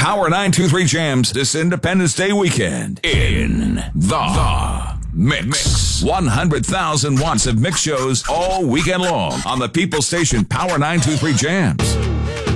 Power 923 Jams this Independence Day weekend in the Mix. 100,000 watts of mix shows all weekend long on the People Station Power 923 Jams.